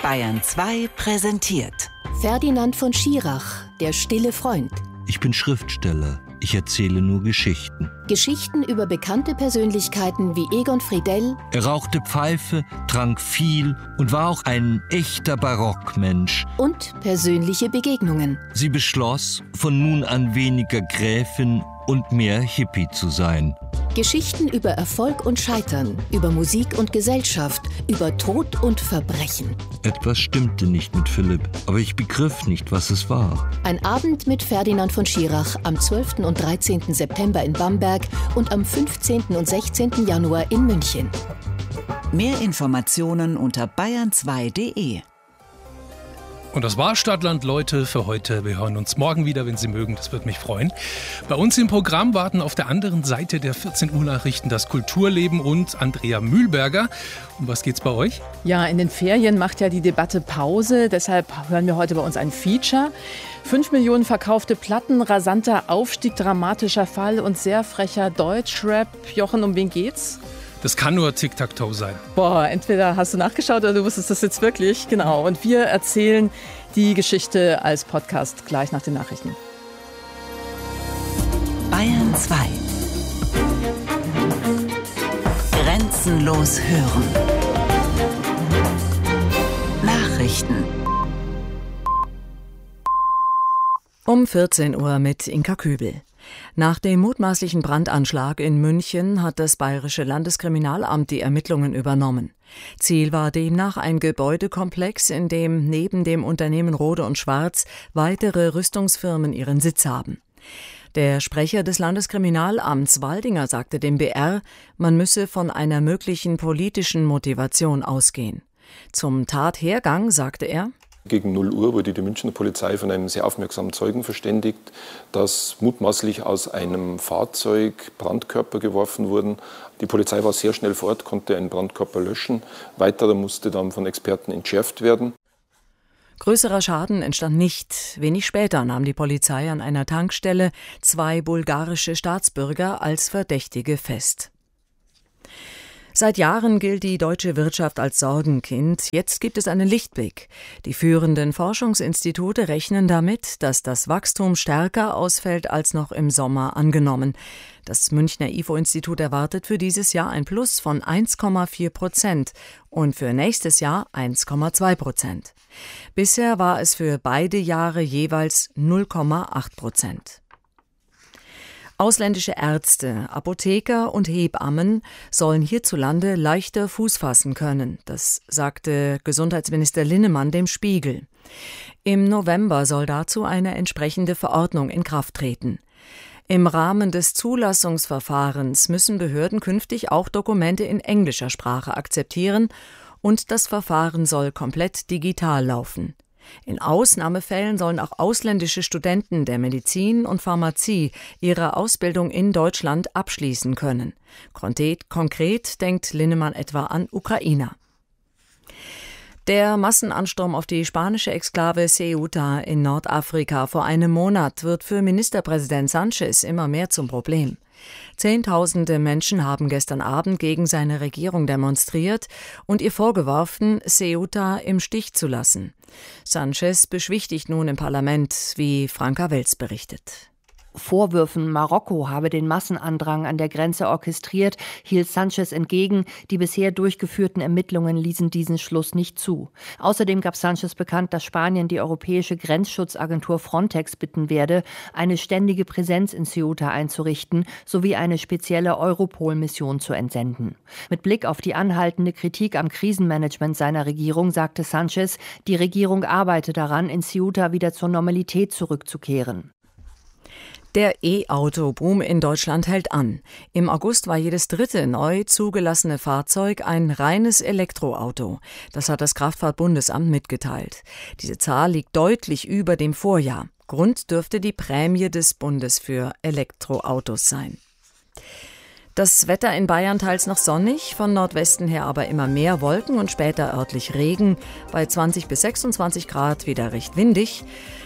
Bayern 2 präsentiert Ferdinand von Schirach, der stille Freund. Ich bin Schriftsteller. Ich erzähle nur Geschichten. Geschichten über bekannte Persönlichkeiten wie Egon Friedell. Er rauchte Pfeife, trank viel und war auch ein echter Barockmensch. Und persönliche Begegnungen. Sie beschloss, von nun an weniger Gräfin und mehr Hippie zu sein. Geschichten über Erfolg und Scheitern, über Musik und Gesellschaft, über Tod und Verbrechen. Etwas stimmte nicht mit Philipp, aber ich begriff nicht, was es war. Ein Abend mit Ferdinand von Schirach am 12. und 13. September in Bamberg und am 15. und 16. Januar in München. Mehr Informationen unter bayern2.de. Und das war Stadtland, Leute, für heute. Wir hören uns morgen wieder, wenn Sie mögen. Das würde mich freuen. Bei uns im Programm warten auf der anderen Seite der 14 Uhr Nachrichten das Kulturleben und Andrea Mühlberger. Um was geht's bei euch? Ja, in den Ferien macht ja die Debatte Pause. Deshalb hören wir heute bei uns ein Feature. 5 Millionen verkaufte Platten, rasanter Aufstieg, dramatischer Fall und sehr frecher Deutschrap. Jochen, um wen geht's? Das kann nur Tic-Tac-Toe sein. Boah, entweder hast du nachgeschaut oder du wusstest das jetzt wirklich. Genau. Und wir erzählen die Geschichte als Podcast gleich nach den Nachrichten. Bayern 2. Grenzenlos hören. Nachrichten. Um 14 Uhr mit Inka Kübel. Nach dem mutmaßlichen Brandanschlag in München hat das Bayerische Landeskriminalamt die Ermittlungen übernommen. Ziel war demnach ein Gebäudekomplex, in dem neben dem Unternehmen Rohde und Schwarz weitere Rüstungsfirmen ihren Sitz haben. Der Sprecher des Landeskriminalamts Waldinger sagte dem BR, man müsse von einer möglichen politischen Motivation ausgehen. Zum Tathergang sagte er: Gegen 0 Uhr wurde die Münchner Polizei von einem sehr aufmerksamen Zeugen verständigt, dass mutmaßlich aus einem Fahrzeug Brandkörper geworfen wurden. Die Polizei war sehr schnell vor Ort, konnte einen Brandkörper löschen. Weiterer musste dann von Experten entschärft werden. Größerer Schaden entstand nicht. Wenig später nahm die Polizei an einer Tankstelle 2 bulgarische Staatsbürger als Verdächtige fest. Seit Jahren gilt die deutsche Wirtschaft als Sorgenkind. Jetzt gibt es einen Lichtblick. Die führenden Forschungsinstitute rechnen damit, dass das Wachstum stärker ausfällt als noch im Sommer angenommen. Das Münchner IFO-Institut erwartet für dieses Jahr ein Plus von 1,4% und für nächstes Jahr 1,2%. Bisher war es für beide Jahre jeweils 0,8%. Ausländische Ärzte, Apotheker und Hebammen sollen hierzulande leichter Fuß fassen können. Das sagte Gesundheitsminister Linnemann dem Spiegel. Im November soll dazu eine entsprechende Verordnung in Kraft treten. Im Rahmen des Zulassungsverfahrens müssen Behörden künftig auch Dokumente in englischer Sprache akzeptieren und das Verfahren soll komplett digital laufen. In Ausnahmefällen sollen auch ausländische Studenten der Medizin und Pharmazie ihre Ausbildung in Deutschland abschließen können. Konkret denkt Linnemann etwa an Ukrainer. Der Massenansturm auf die spanische Exklave Ceuta in Nordafrika vor einem Monat wird für Ministerpräsident Sánchez immer mehr zum Problem. Zehntausende Menschen haben gestern Abend gegen seine Regierung demonstriert und ihr vorgeworfen, Ceuta im Stich zu lassen. Sánchez beschwichtigt nun im Parlament, wie Franka Welz berichtet. Vorwürfen, Marokko habe den Massenandrang an der Grenze orchestriert, hielt Sánchez entgegen. Die bisher durchgeführten Ermittlungen ließen diesen Schluss nicht zu. Außerdem gab Sánchez bekannt, dass Spanien die europäische Grenzschutzagentur Frontex bitten werde, eine ständige Präsenz in Ceuta einzurichten, sowie eine spezielle Europol-Mission zu entsenden. Mit Blick auf die anhaltende Kritik am Krisenmanagement seiner Regierung sagte Sánchez, die Regierung arbeite daran, in Ceuta wieder zur Normalität zurückzukehren. Der E-Auto-Boom in Deutschland hält an. Im August war jedes dritte neu zugelassene Fahrzeug ein reines Elektroauto. Das hat das Kraftfahrtbundesamt mitgeteilt. Diese Zahl liegt deutlich über dem Vorjahr. Grund dürfte die Prämie des Bundes für Elektroautos sein. Das Wetter in Bayern teils noch sonnig, von Nordwesten her aber immer mehr Wolken und später örtlich Regen. Bei 20 bis 26 Grad wieder recht windig.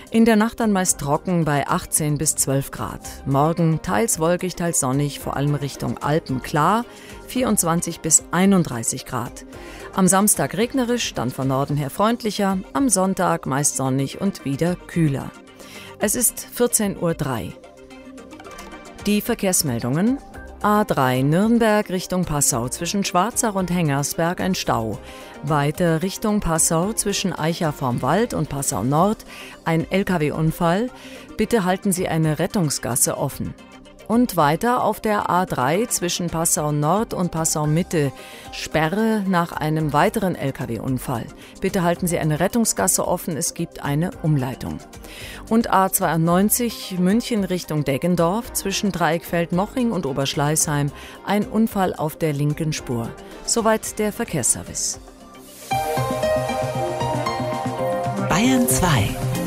In der Nacht dann meist trocken bei 18 bis 12 Grad. Morgen teils wolkig, teils sonnig, vor allem Richtung Alpen klar, 24 bis 31 Grad. Am Samstag regnerisch, dann von Norden her freundlicher, am Sonntag meist sonnig und wieder kühler. Es ist 14:03 Uhr. Die Verkehrsmeldungen. A3 Nürnberg Richtung Passau zwischen Schwarzach und Hengersberg ein Stau. Weiter Richtung Passau zwischen Eicha vorm Wald und Passau Nord ein LKW-Unfall. Bitte halten Sie eine Rettungsgasse offen. Und weiter auf der A3 zwischen Passau Nord und Passau Mitte Sperre nach einem weiteren LKW-Unfall. Bitte halten Sie eine Rettungsgasse offen, es gibt eine Umleitung. Und A92 München Richtung Deggendorf zwischen Dreieckfeld-Moching und Oberschleißheim ein Unfall auf der linken Spur. Soweit der Verkehrsservice. Bayern 2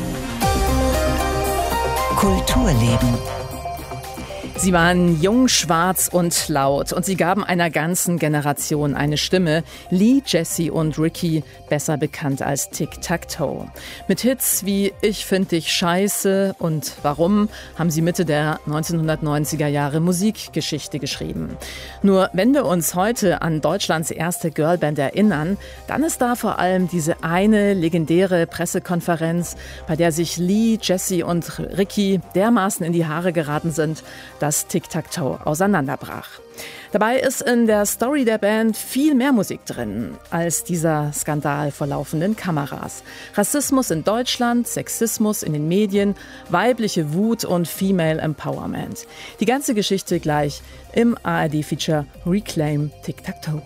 Kulturleben. Sie waren jung, schwarz und laut und sie gaben einer ganzen Generation eine Stimme. Lee, Jessie und Ricky, besser bekannt als Tic-Tac-Toe. Mit Hits wie Ich find dich scheiße und Warum haben sie Mitte der 1990er Jahre Musikgeschichte geschrieben. Nur wenn wir uns heute an Deutschlands erste Girlband erinnern, dann ist da vor allem diese eine legendäre Pressekonferenz, bei der sich Lee, Jessie und Ricky dermaßen in die Haare geraten sind, dass Tic-Tac-Toe auseinanderbrach. Dabei ist in der Story der Band viel mehr Musik drin als dieser Skandal vor laufenden Kameras. Rassismus in Deutschland, Sexismus in den Medien, weibliche Wut und Female Empowerment. Die ganze Geschichte gleich im ARD-Feature Reclaim Tic-Tac-Toe.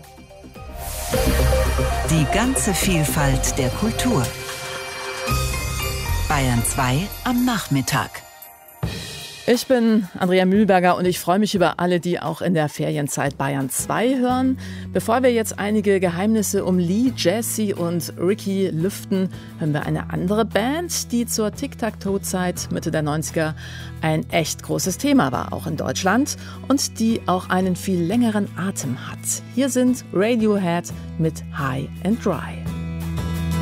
Die ganze Vielfalt der Kultur. Bayern 2 am Nachmittag. Ich bin Andrea Mühlberger und ich freue mich über alle, die auch in der Ferienzeit Bayern 2 hören. Bevor wir jetzt einige Geheimnisse um Lee, Jessie und Ricky lüften, hören wir eine andere Band, die zur Tic-Tac-Toe-Zeit Mitte der 90er ein echt großes Thema war, auch in Deutschland, und die auch einen viel längeren Atem hat. Hier sind Radiohead mit High and Dry.